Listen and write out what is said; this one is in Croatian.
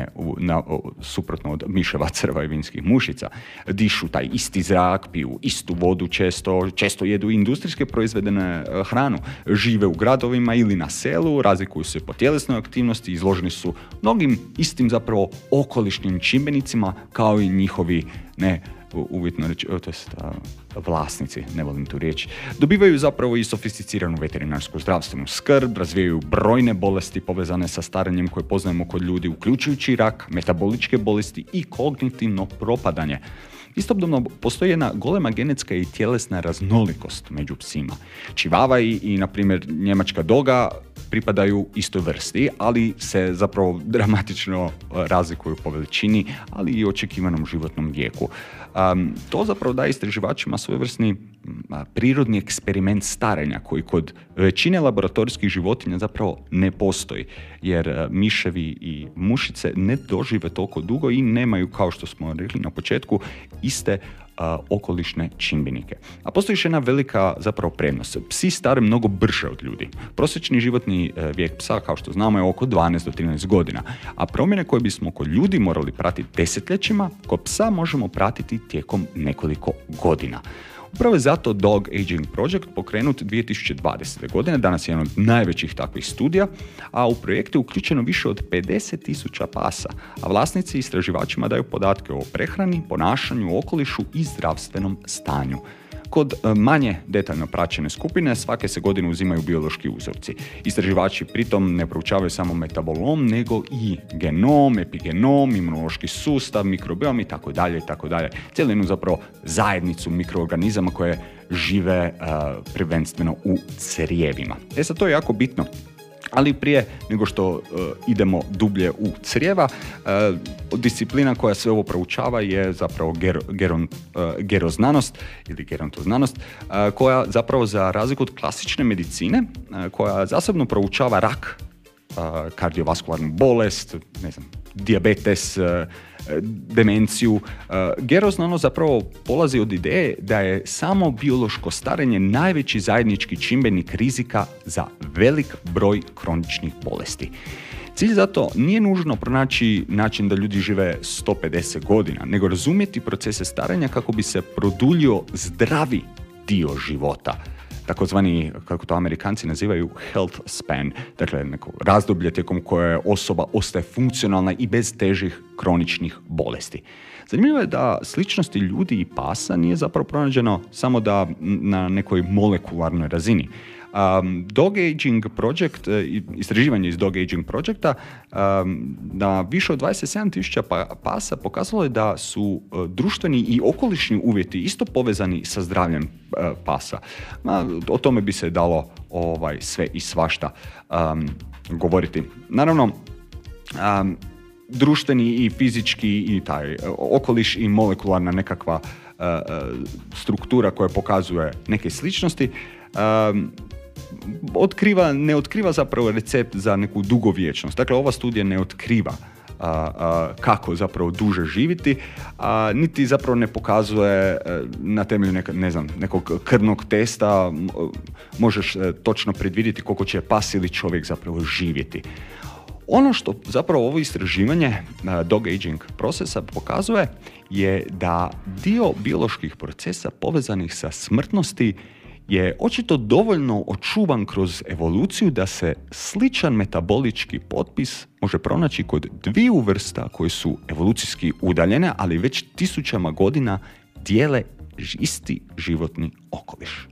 suprotno od miševa, crva i vinskih mušica, dišu taj isti zrak, piju istu vodu često jedu industrijske proizvedene hranu, žive u gradovima ili na selu, razlikuju se po tjelesnoj aktivnosti, izloženi su mnogim istim zapravo okolišnim čimbenicima kao i njihovi uvjetno reći, vlasnici, ne volim tu riječ, dobivaju zapravo i sofisticiranu veterinarsku zdravstvenu skrb, razvijaju brojne bolesti povezane sa starenjem koje poznajemo kod ljudi, uključujući rak, metaboličke bolesti i kognitivno propadanje. Istodobno postoji jedna golema genetska i tjelesna raznolikost među psima. Čivava i na primjer, njemačka doga pripadaju istoj vrsti, ali se zapravo dramatično razlikuju po veličini, ali i očekivanom životnom vijeku. To zapravo daje istraživačima svojevrsni prirodni eksperiment starenja koji kod većine laboratorijskih životinja zapravo ne postoji, jer miševi i mušice ne dožive toliko dugo i nemaju, kao što smo rekli na početku, iste okolišne čimbenike. A postoji još jedna velika zapravo prednost. Psi stare mnogo brže od ljudi. Prosječni životni vijek psa, kao što znamo, je oko 12 do 13 godina. A promjene koje bismo kod ljudi morali pratiti desetljećima, kod psa možemo pratiti tijekom nekoliko godina. Upravo je zato Dog Aging Project pokrenut 2020. godine, danas je jedan od najvećih takvih studija, a u projektu je uključeno više od 50,000 pasa, a vlasnici istraživačima daju podatke o prehrani, ponašanju, okolišu i zdravstvenom stanju. Kod manje detaljno praćene skupine svake se godine uzimaju biološki uzorci. Istraživači pritom ne proučavaju samo metabolom, nego i genom, epigenom, imunološki sustav, mikrobiom i tako dalje. Cijelu jednu zapravo zajednicu mikroorganizama koje žive prvenstveno u crijevima. Sad to je jako bitno. Ali prije nego što idemo dublje u crijeva, disciplina koja sve ovo proučava je zapravo geroznanost ili gerontoznanost, koja zapravo za razliku od klasične medicine, koja zasebno proučava rak, kardiovaskularnu bolest, dijabetes, demenciju. Geroznanost zapravo polazi od ideje da je samo biološko starenje najveći zajednički čimbenik rizika za velik broj kroničnih bolesti. Cilj zato nije nužno pronaći način da ljudi žive 150 godina, nego razumjeti procese starenja kako bi se produljio zdravi dio života. Takozvani, kako to Amerikanci nazivaju, health span, dakle neko razdoblje tijekom koje osoba ostaje funkcionalna i bez težih kroničnih bolesti. Zanimljivo je da sličnosti ljudi i pasa nije zapravo pronađeno samo da na nekoj molekularnoj razini. Dog Aging Project, istraživanje iz Dog Aging Projecta na više od 27,000 pasa pokazalo je da su društveni i okolišni uvjeti isto povezani sa zdravljem pasa. O tome bi se dalo sve i svašta govoriti. Naravno, društveni i fizički i taj okoliš i molekularna nekakva struktura koja pokazuje neke sličnosti ne otkriva zapravo recept za neku dugovječnost. Dakle, ova studija ne otkriva kako zapravo duže živjeti, niti zapravo ne pokazuje na temelju nekog krvnog testa možeš točno predvidjeti koliko će pas ili čovjek zapravo živjeti. Ono što zapravo ovo istraživanje dog aging procesa pokazuje je da dio bioloških procesa povezanih sa smrtnosti je očito dovoljno očuvan kroz evoluciju da se sličan metabolički potpis može pronaći kod dviju vrsta koje su evolucijski udaljene, ali već tisućama godina dijele isti životni okoliš.